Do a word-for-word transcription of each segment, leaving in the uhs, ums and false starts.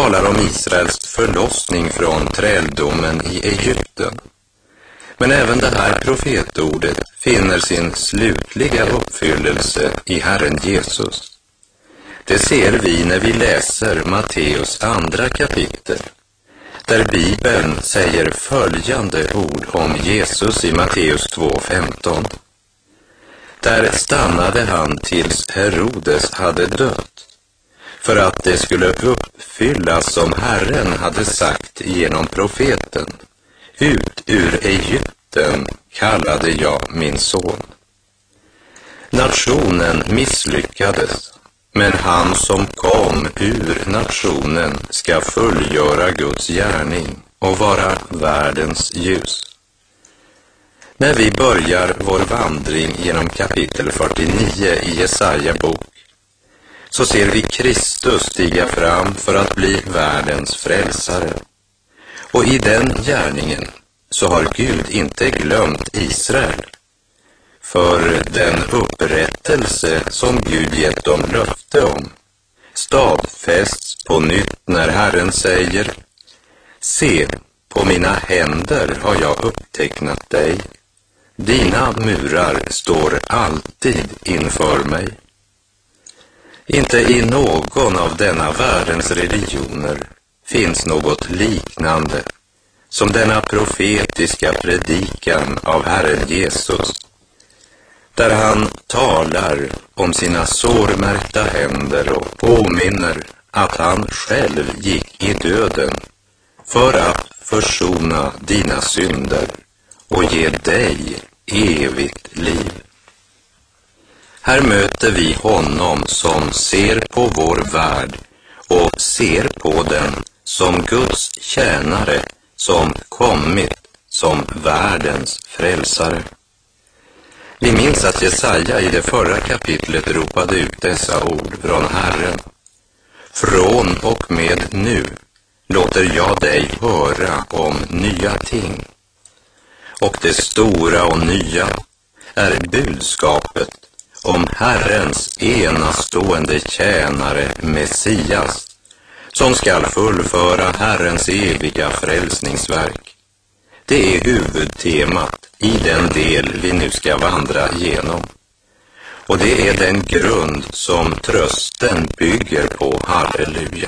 talar om Israels förlossning från träldomen i Egypten. Men även det här profetordet finner sin slutliga uppfyllelse i Herren Jesus. Det ser vi när vi läser Matteus andra kapitel, där Bibeln säger följande ord om Jesus i Matteus två femton. Där stannade han tills Herodes hade dött, för att det skulle uppfyllas som Herren hade sagt genom profeten: ut ur Egypten kallade jag min son. Nationen misslyckades, men han som kom ur nationen ska fullgöra Guds gärning och vara världens ljus. När vi börjar vår vandring genom kapitel fyrtionio i Jesaja bok, så ser vi Kristus stiga fram för att bli världens frälsare. Och i den gärningen så har Gud inte glömt Israel. För den upprättelse som Gud gett dem löfte om stadfästs på nytt när Herren säger: se, på mina händer har jag upptecknat dig. Dina murar står alltid inför mig. Inte i någon av denna världens religioner finns något liknande som denna profetiska predikan av Herren Jesus, där han talar om sina sårmärkta händer och påminner att han själv gick i döden för att försona dina synder och ge dig evigt liv. Här möter vi honom som ser på vår värld och ser på den som Guds tjänare som kommit som världens frälsare. Vi minns att Jesaja i det förra kapitlet ropade ut dessa ord från Herren: från och med nu låter jag dig höra om nya ting. Och det stora och nya är budskapet om Herrens enastående tjänare Messias, som skall fullföra Herrens eviga frälsningsverk. Det är huvudtemat i den del vi nu ska vandra igenom. Och det är den grund som trösten bygger på. Halleluja.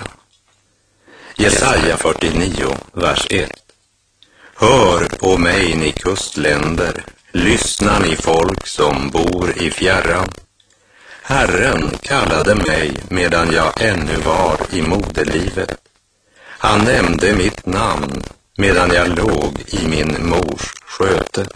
Jesaja fyrtionio, vers ett. Hör på mig, ni kustländer, lyssna ni folk som bor i fjärran. Herren kallade mig medan jag ännu var i moderlivet. Han nämnde mitt namn medan jag låg i min mors sköte.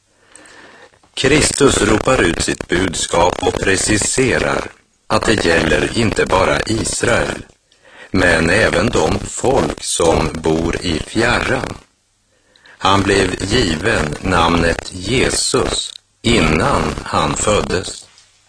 Kristus ropar ut sitt budskap och preciserar att det gäller inte bara Israel, men även de folk som bor i fjärran. Han blev given namnet Jesus innan han föddes.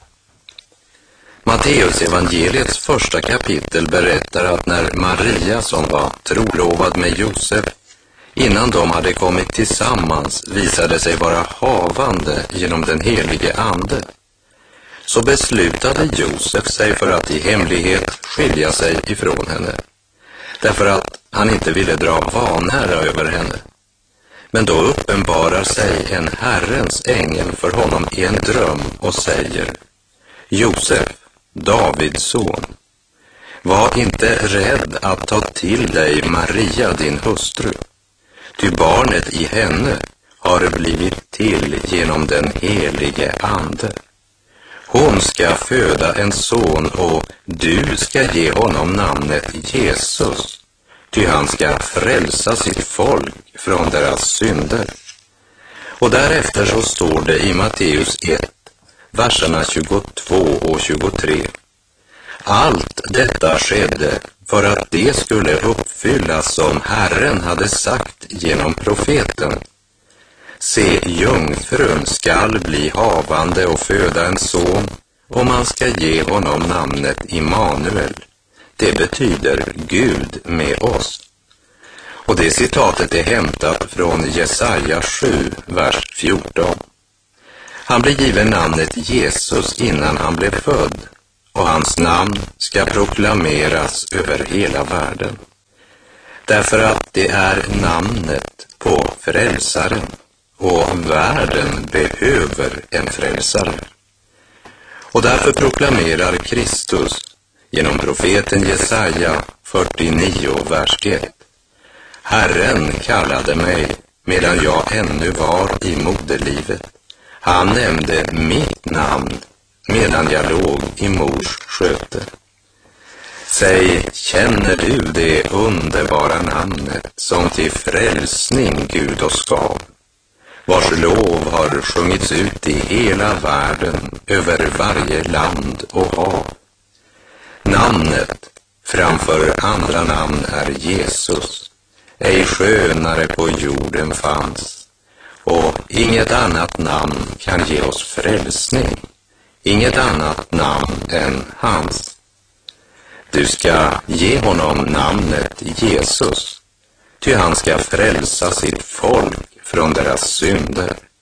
Matteus evangeliets första kapitel berättar att när Maria, som var trolovad med Josef, innan de hade kommit tillsammans visade sig vara havande genom den helige ande, så beslutade Josef sig för att i hemlighet skilja sig ifrån henne, därför att han inte ville dra vanära över henne. Men då uppenbarar sig en Herrens ängel för honom i en dröm och säger: Josef, Davids son, var inte rädd att ta till dig Maria, din hustru, ty barnet i henne har blivit till genom den helige ande. Hon ska föda en son och du ska ge honom namnet Jesus, ty han ska frälsa sitt folk från deras synder. Och därefter så står det i Matteus ett, verserna tjugotvå och tjugotre. Allt detta skedde för att det skulle uppfyllas som Herren hade sagt genom profeten. Se, jungfrun skall bli havande och föda en son, och man ska ge honom namnet Immanuel. Det betyder Gud med oss. Och det citatet är hämtat från Jesaja sju, vers fjorton. Han blev given namnet Jesus innan han blev född, och hans namn ska proklameras över hela världen. därför att det är namnet på frälsaren, och världen behöver en frälsare. Och därför proklamerar Kristus genom profeten Jesaja fyrtionio, vers ett: Herren kallade mig medan jag ännu var i moderlivet. Han nämnde mitt namn medan jag låg i mors sköte. Säg, känner du det underbara namnet som till frälsning Gud oss gav, vars lov har sjungits ut i hela världen över varje land och hav? Namnet framför andra namn är Jesus, ej skönare på jorden fanns, och inget annat namn kan ge oss frälsning, inget annat namn än hans. Du ska ge honom namnet Jesus, ty han ska frälsa sitt folk från deras synder.